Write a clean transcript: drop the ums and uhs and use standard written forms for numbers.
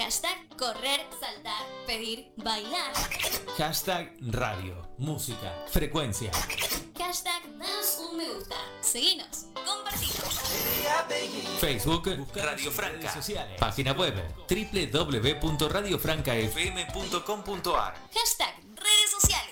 Hashtag correr, saltar, pedir, bailar. Hashtag radio, música, frecuencia. Hashtag danos un me gusta. Seguinos, compartimos. Facebook, Radio Franca. Página web, www.radiofrancafm.com.ar. Hashtag redes sociales.